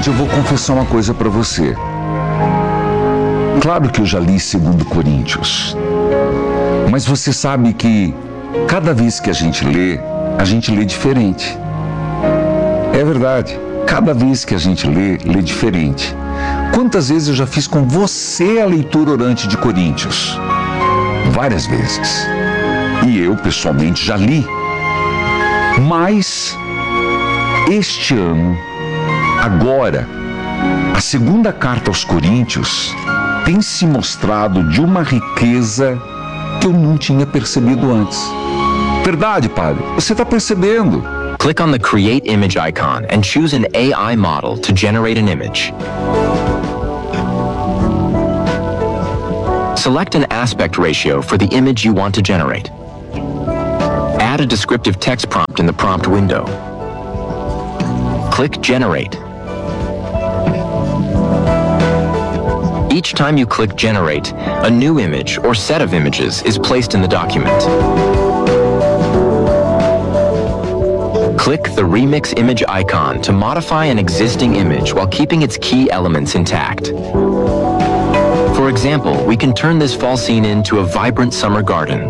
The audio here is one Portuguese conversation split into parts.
Mas eu vou confessar uma coisa para você. Claro que eu já li 2 Coríntios. Mas você sabe que cada vez que a gente lê diferente. É verdade. Cada vez que a gente lê diferente. Quantas vezes eu já fiz com você a leitura orante de Coríntios? Várias vezes. E eu, pessoalmente, já li. Mas, este ano, agora, a 2ª carta aos Coríntios tem se mostrado de uma riqueza que eu não tinha percebido antes. Verdade, padre? Você está percebendo? Click on the Create Image icon and choose an AI model to generate an image. Select an aspect ratio for the image you want to generate. Add a descriptive text prompt in the prompt window. Click Generate. Each time you click Generate, a new image or set of images is placed in the document. Click the Remix Image icon to modify an existing image while keeping its key elements intact. For example, we can turn this fall scene into a vibrant summer garden.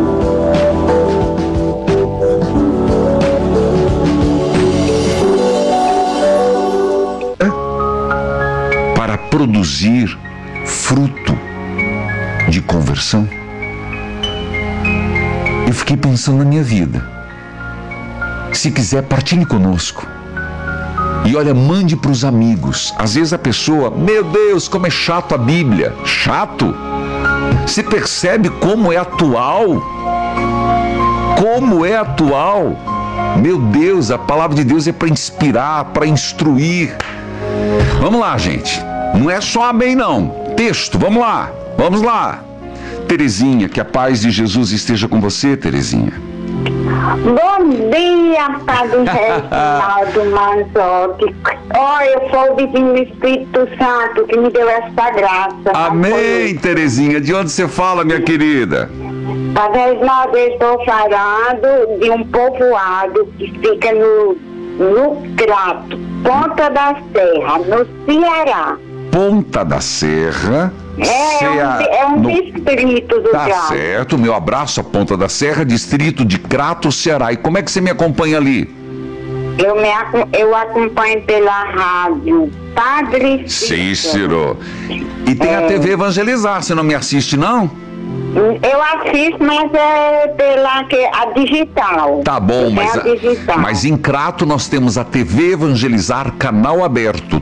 Para produzir fruto de conversão, eu fiquei pensando na minha vida. Se quiser, partilhe conosco. E olha, mande para os amigos. Às vezes a pessoa, meu Deus, como é chato a Bíblia. Chato? Você percebe como é atual? Como é atual? Meu Deus, a palavra de Deus é para inspirar, para instruir. Vamos lá, gente. Não é só amém, não. Texto, vamos lá. Vamos lá. Terezinha, que a paz de Jesus esteja com você, Terezinha. Bom dia, Padre Reginaldo Manzotti. Eu sou o Divino Espírito Santo que me deu essa graça. Amém, Terezinha. De onde você fala, minha querida? Padre Reginaldo, eu estou falando de um povoado que fica no Crato, Ponta da Serra, no Ceará. Ponta da Serra. É um distrito do Crato. Tá certo, meu abraço a Ponta da Serra, distrito de Crato, Ceará. E como é que você me acompanha ali? Eu acompanho pela rádio Padre Cícero. E tem a TV Evangelizar, você não me assiste, não? Eu assisto, mas é a digital. Tá bom, digital. Mas em Crato nós temos a TV Evangelizar, canal aberto,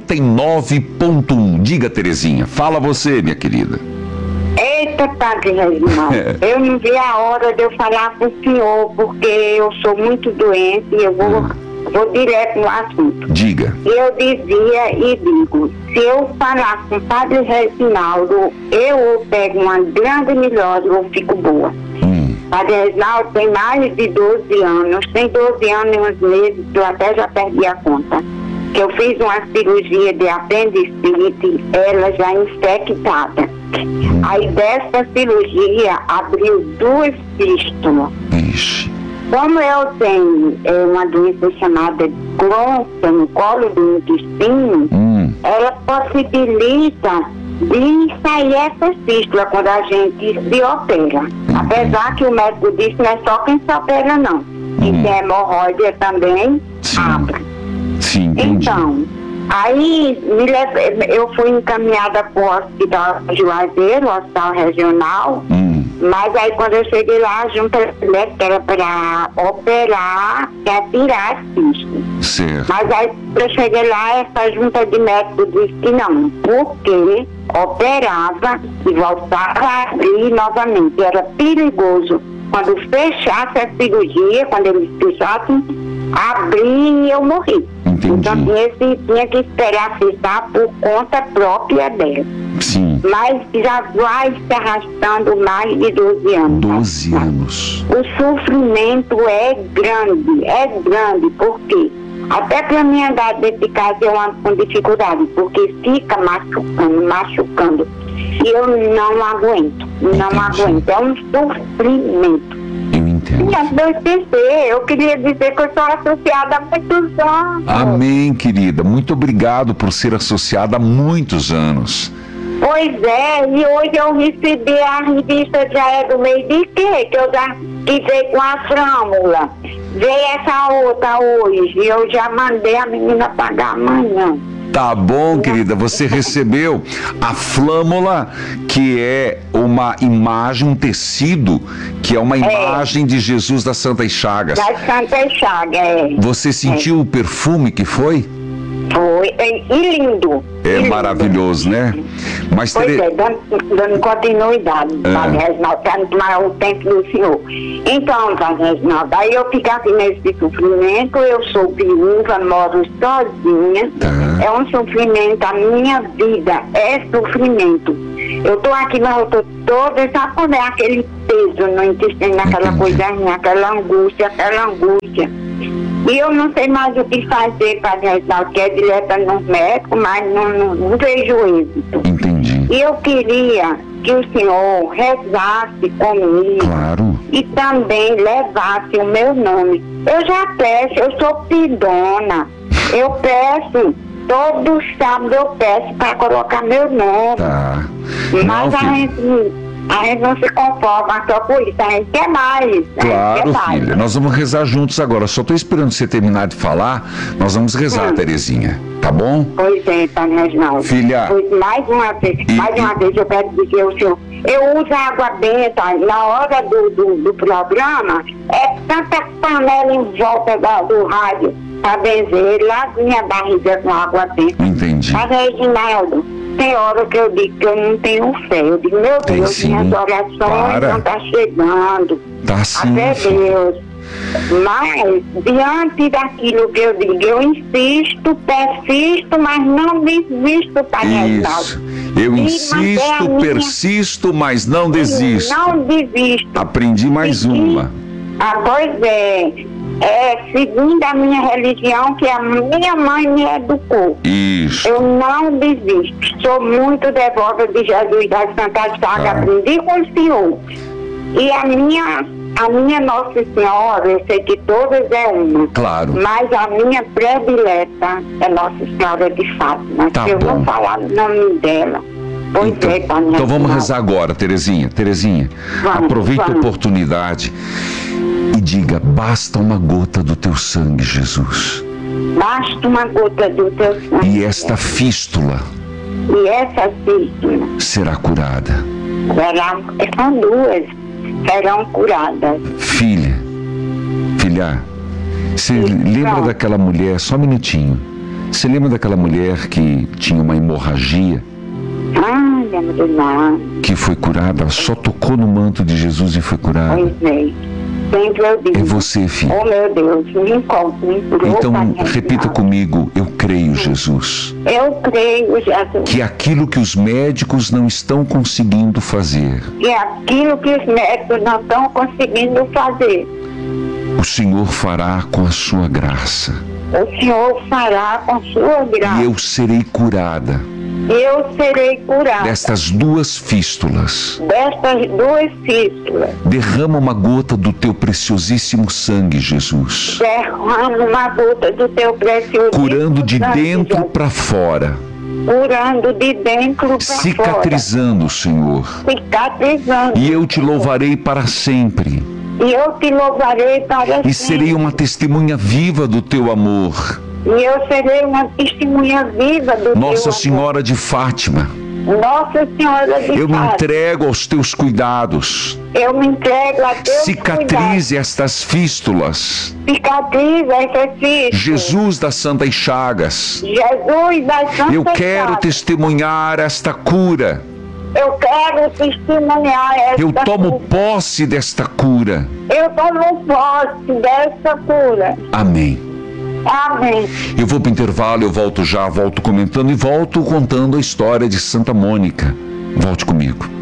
39.1. Diga, Terezinha, fala você, minha querida. Eita, Padre Reginaldo, eu não vi a hora de eu falar com o senhor, porque eu sou muito doente e eu vou direto no assunto. Diga. Eu dizia e digo, se eu falar com o Padre Reginaldo, eu pego uma grande melhora ou fico boa. Padre Reginaldo tem mais de 12 anos, tem 12 anos e uns meses, eu até já perdi a conta. Que eu fiz uma cirurgia de apendicite, ela já infectada. Aí dessa cirurgia abriu 2 fístulas. Ixi. Como eu tenho uma doença chamada câncer no colo do intestino, ela possibilita de sair essa fístula quando a gente se opera. Apesar que o médico disse que não é só quem se opera, não. Quem tem hemorroida também abre. Sim, entendi. Então, aí eu fui encaminhada para o hospital de Juazeiro, o hospital regional. Mas aí quando eu cheguei lá, a junta médica era para operar, para tirar as fístulas. Certo. Mas aí quando eu cheguei lá, essa junta de médicos disse que não, porque operava e voltava a abrir novamente. Era perigoso. Quando fechasse a cirurgia, quando eles fechassem, abrir e eu morri. Entendi. Então tinha que esperar fechar por conta própria dela. Sim. Mas já vai se arrastando mais de 12 anos. 12 anos. O sofrimento é grande, porque até para mim andar dentro de casa eu ando com dificuldade, porque fica machucando. E eu não aguento, é um sofrimento. Eu entendo. entendo. Não, Deus dizer, eu queria dizer que eu sou associada há muitos anos. Amém, querida. Muito obrigado por ser associada há muitos anos. Pois é, e hoje eu recebi a revista Já é do Meio de Quê? Que veio com a flâmula. Veio essa outra hoje, e eu já mandei a menina pagar amanhã. Tá bom, querida, você recebeu a flâmula, que é uma imagem, um tecido, que é uma imagem de Jesus das Santas Chagas. Das Santas Chagas, Você sentiu o perfume que foi? Foi, e lindo. É lindo. maravilhoso, né? Mas Pois é, dando continuidade, Padre Reginaldo, para não tomar o tempo do senhor. Então, Padre Reginaldo, aí eu fico aqui nesse sofrimento, eu sou viúva, moro sozinha, é um sofrimento, a minha vida é sofrimento. Eu tô aqui, mas eu tô toda, sabe quando é aquele peso no intestino, aquela coisinha, aquela angústia. E eu não sei mais o que fazer, Padre Reginaldo, que é direto no médico, mas não vejo êxito. Entendi. E eu queria que o senhor rezasse comigo. Claro. E também levasse o meu nome. Eu já peço, eu sou pidona. Eu peço, todo sábado eu peço para colocar meu nome. Tá. Mas a gente não se conforma só com isso, a gente quer mais. Claro, filha, nós vamos rezar juntos agora. Só estou esperando você terminar de falar. Nós vamos rezar, Terezinha, tá bom? Pois é, Padre Reginaldo. Filha. Pois mais uma vez eu quero dizer ao senhor, eu uso água benta na hora do programa, é tanta panela em volta do rádio para benzer, lá minha barriga com água benta. Entendi. Padre Reginaldo, tem hora que eu digo que eu não tenho fé. Eu digo, meu Tem Deus, sim. minhas orações não estão chegando. Tá sim, Até filha. Deus. Mas, diante daquilo que eu digo, eu insisto, persisto, mas não desisto, Padre Reginaldo. Isso. Eu insisto, persisto, mas não desisto. Não desisto. Aprendi mais uma. Pois é. Segundo a minha religião, que a minha mãe me educou. Isso. Eu não desisto. Sou muito devota de Jesus das Santas Chagas. Aprendi com o senhor. E a minha Nossa Senhora, eu sei que todas é uma. Claro. Mas a minha predileta é Nossa Senhora de Fátima. Tá Se eu bom. não falar o nome dela. Pois Então, é, Padre então vamos Reginaldo. rezar agora, Terezinha. Vamos, Aproveita a vamos. oportunidade e diga: basta uma gota do teu sangue, Jesus. Basta uma gota do teu sangue. E esta fístula E essa fístula será curada. são duas, serão curadas. Filha, você lembra daquela mulher, só um minutinho. Você lembra daquela mulher que tinha uma hemorragia, Ai, meu Deus, que foi curada? Ela só tocou no manto de Jesus e foi curada. pois é. Sempre eu digo. É você, filha. Oh, meu Deus, me encontre, me curou, Então Padre repita Reginaldo. comigo: eu creio, Jesus, Eu creio, Jesus, que aquilo que os médicos não estão conseguindo fazer, que aquilo que os médicos não estão conseguindo fazer, o Senhor fará com a sua graça. o Senhor fará com sua graça. E eu serei curada Eu serei curada destas duas fístulas. destas duas fístulas. Derrama uma gota do teu preciosíssimo sangue, Jesus, Derrama uma gota do teu precioso curando de sangue, dentro Jesus. para fora, Curando de dentro para fora. cicatrizando, Senhor. Cicatrizando. E eu te louvarei para sempre. E eu te louvarei para E sempre. serei uma testemunha viva do teu amor. E eu serei uma testemunha viva do Nossa teu Senhora de Fátima, amor. Nossa Senhora de eu me Fátima. entrego aos teus cuidados. Eu me entrego a Deus. Cicatrize estas fístulas. Cicatriza essas fístulas. Jesus das Santas Chagas, Jesus das Santas eu quero Chagas. testemunhar esta cura. Eu quero testemunhar esta Eu tomo cura. posse desta cura. Eu tomo posse dessa cura. Amém. Amém. Eu vou para o intervalo, eu volto já, volto comentando e volto contando a história de Santa Mônica. Volte comigo.